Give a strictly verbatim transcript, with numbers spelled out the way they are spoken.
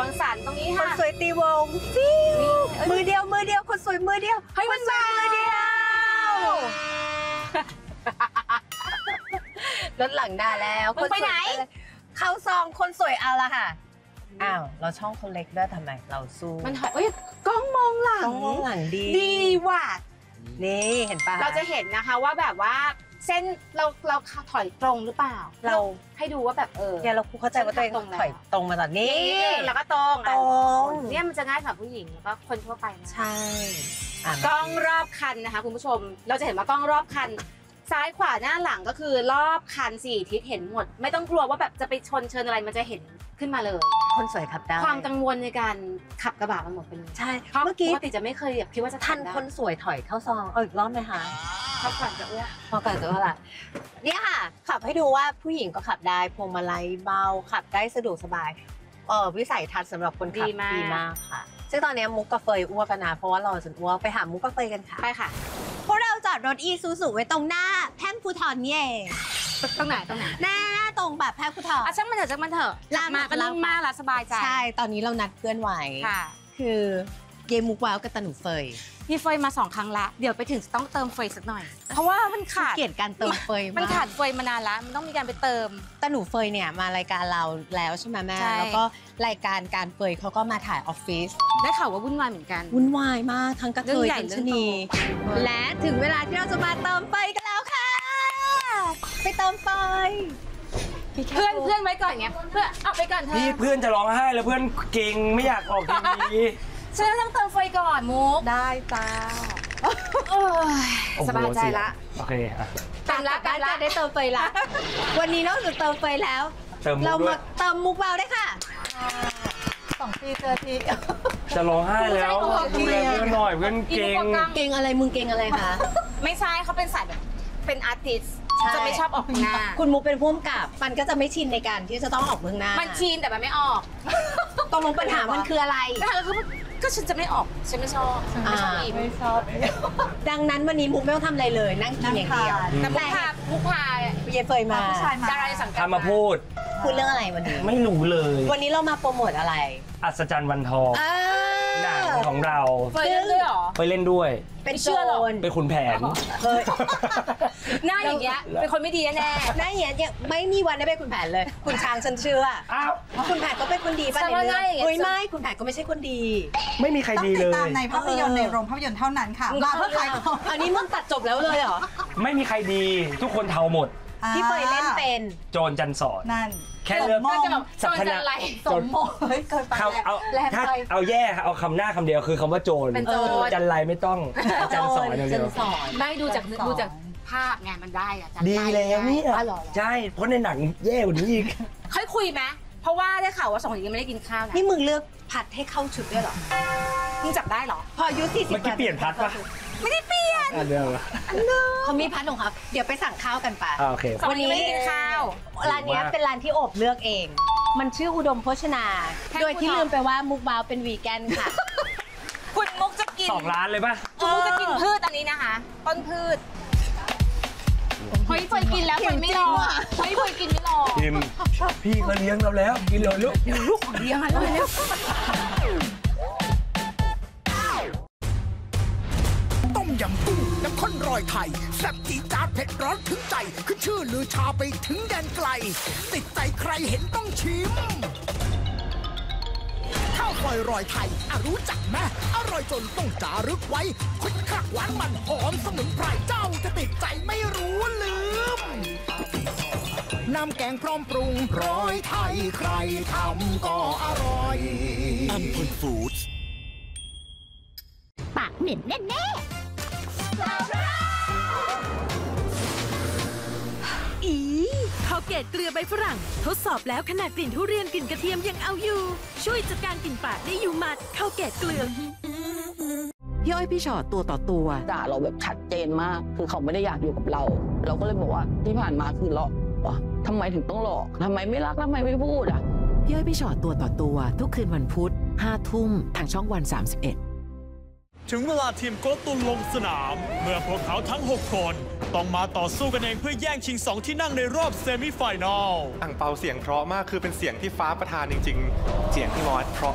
งสรรค์ตรงนี้ค่ะคนสวยตีวงฟิวมือเดียวมือเดียวคนสวยมือเดียวเฮ้ยมันสวยมือเดียวรถหลังด่าแล้วคนไปไหนเข้าซองคนสวยเอาละค่ะอ้าวเราช่องคนเล็กด้วยทำไมเราสู้มันถอยเอ้ยกล้องมองหลังกล้องมองหลังดีดีว่ะนี่เห็นปะเราจะเห็นนะคะว่าแบบว่าเส้นเราเราถอยตรงหรือเปล่าเราให้ดูว่าแบบเออเนี่ยเราครูเข้าใจว่าตัวเองถอยตรงมาตอนนี้แล้วก็ตรงตรงเนี่ยมันจะง่ายสำหรับผู้หญิงแล้วก็คนทั่วไปนะใช่กล้องรอบคันนะคะคุณผู้ชมเราจะเห็นว่ากล้องรอบคันซ้ายขวาหน้าหลังก็คือรอบคันสี่ทิศเห็นหมดไม่ต้องกลัวว่าแบบจะไปชนเชิญอะไรมันจะเห็นขึ้นมาเลยคนสวยขับได้ความกังวลในการขับกระบะมันหมดไปเลยใช่เมื่อกี้ปกติจะไม่เคยแบบคิดว่าจะทันคนสวยถอยเข้าซองเอาอีกรอบไหมคะพอก่อนจะอ้วกพอก่อนจะอ้วกละเนี่ยค่ะขับให้ดูว่าผู้หญิงก็ขับได้พวงมาลัยเบาขับได้สะดวกสบายเออวิสัยทัศน์สำหรับคนขับดีมากค่ะซึ่งตอนนี้มุกกับเฟยอ้วกกันนะเพราะว่าเราจะอ้วกไปหามุกกับเฟยกันค่ะไปค่ะพวกเราจอดรถอีซูซูไว้ตรงหน้าแพ่งภูธรนี่เองตรงไหนตรงไหนหน้าตรงแบบแพ่งภูธรอ่ะช่างมันเถอะช่างมันเถอะมาก็ลุ่มมากละสบายใจใช่ตอนนี้เรานัดเพื่อนไว้ค่ะคือเยมุกวาวกับตาหนูเฟยพี่เฟยมาสองครั้งละเดี๋ยวไปถึงต้องเติมเฟยสักหน่อยเพราะว่ามันขาดเกลียดการเติมเฟยมันขาดเฟยมานานแล้วมันต้องมีการไปเติมตาหนูเฟยเนี่ยมารายการเราแล้วใช่ไหมแม่แล้วก็รายการการเฟยเขาก็มาถ่ายออฟฟิศได้ข่าวว่าวุ่นวายเหมือนกันวุ่นวายมากทั้งกระเทยทั้งชนีและถึงเวลาที่เราจะมาเติมเฟยกันแล้วค่ะไปเติมเฟยเพื่อนเพื่อนไว้ก่อนเงี้ยเพื่อนเอาไปก่อนเธอพี่เพื่อนจะร้องไห้แล้วเพื่อนเก่งไม่อยากออกทีวีฉันต้องเติมไฟก่อนมุกได้จ้าสบายใจละโอเคอ่ะเติมละเติมละได้เติมไฟละวันนี้นอกจากเติมไฟแล้วเรามาเติมมุกเบาได้ค่ะสองทีเจอทีจะร้องไห้แล้วดูแลเพื่อนหน่อยเพื่อนเก่งเก่งอะไรมึงเก่งอะไรคะไม่ใช่เขาเป็นสายแบบเป็นอาร์ติสต์จะไม่ชอบออกหน้าคุณมุกเป็นผู้กำกับมันก็จะไม่ชินในการที่จะต้องออกเบื้องหน้ามันชินแต่มันไม่ออกตกลงปัญหามันคืออะไรก็ฉันจะไม่ออกฉันไม่ชอบฉันไม่ชอบอีกไม่ชอบดังนั้นวันนี้มุกไม่ต้องทำอะไรเลยนั่งกินอย่างเดียวแต่มุกพามุกพาเยเฟยมาดาราสังกัดมาพูดพูดเรื่องอะไรวันนี้ไม่รู้เลยวันนี้เรามาโปรโมทอะไรอัศจรรย์วันทองหนังของเราไปเล่นด้วยหรอไปเล่นด้วยเป็นโจรเป็นขุนแผนหน้าอย่างเงี้ยเป็นคนไม่ดีแน่หน้าอย่างเงี้ยไม่มีวันได้เป็นขุนแผนเลยขุนช้างฉันเชื่ออ้าวขุนแผนก็เป็นคนดีป่ะในเรื่องเฮ้ยไม่ขุนแผนก็ไม่ใช่คนดีไม่มีใครดีเลยต้องติดตามในภาพยนตร์ในโรงภาพยนตร์เท่านั้นค่ะมาเพื่อขายของอันนี้มึงตัดจบแล้วเลยเหรอไม่มีใครดีทุกคนเทาหมดพี่เฟยเล่นเป็นโจรจันสอนนั่นแค่เลือกสัพพนะสมมติเฮ้ยเกินไปเอาถ้าเอาแย่เอาคำหน้าคำเดียวคือคำว่าโจรจันไรไม่ต้องจันสอนเดียวไม่ดูจากดูจากภาพไงมันได้อะดีแล้วนี่ใช่เพราะในหนังแย่กว่านี้อีกค่อยคุยไหมเพราะว่าได้ข่าวว่าสองคนนี้ไม่ได้กินข้าวนะนี่มึงเลือกผัดให้เข้าชุดด้วยหรอมึงจับได้หรอพออายุสี่สิบเมื่อกี้เปลี่ยนพัดปะไม่ได้เปลี่ยนเดี๋ยวเขามีพัดของเขาเดี๋ยวไปสั่งข้าวกันไปโอเควันนี้ไม่ได้กินข้าวร้านนี้เป็นร้านที่โอบเลือกเองมันชื่ออุดมโภชนาโดยที่ลืมไปว่ามุกบาวเป็นวีแกนค่ะคุณมุกจะกินสองร้านเลยป่ะคุณมุกจะกินพืชอันนี้นะคะต้นพืชเฮ้ยเฟยกินแล้วเฟยไม่รอเฮ้ยเฟยกินไม่รอกินพี่ก็เลี้ยงเราแล้วกินเลยลูกลูกเลี้ยงอะไรแล้วต้มยำกุ้งน้ำข้นรอยไทยแซ่บจี๊ดจ๊าดเผ็ดร้อนถึงใจขึ้นชื่อลือชาไปถึงแดนไกลติดใจใครเห็นต้องชิมข้าวซอยรอยไทยอ่ะรู้จักไหมอร่อยจนต้องจารึกไว้คุยคักหวานมันหอมสมุนไพรเจ้าจะติดใจไม่รู้ลืมน้ำแกงพร้อมปรุงรอยไทยใครทำก็อร่อยอัมพลฟู้ดปากเหม็นแน่แน่อีข้าวเกรดเกลือใบฝรั่งทดสอบแล้วขนาดกลิ่นทุเรียนกลิ่นกระเทียมยังเอาอยู่ช่วยจัดการกลิ่นปากได้อยู่หมัดข้าวเกรดเกลือพี่อ้อยพี่ชอตตัวต่อตัวด่าเราแบบชัดเจนมากคือเขาไม่ได้อยากอยู่กับเราเราก็เลยบอกว่าที่ผ่านมาคือหลอกทำไมถึงต้องหลอกทำไมไม่รักทำไมไม่พูดอ่ะพี่อ้อยพี่ชอตตัวต่อตัวทุกคืนวันพุธห้าทุ่มทางช่องวันสามสิบเอ็ดถึงเวลาทีมโกตุนลงสนามเมื่อพวกเขาทั้งหกคนต้องมาต่อสู้กันเองเพื่อแย่งชิงสองที่นั่งในรอบเซมิไฟแนลอั่งเปาเสียงเพราะมากคือเป็นเสียงที่ฟ้าประทานจริงๆเสียงพี่มอสเพราะ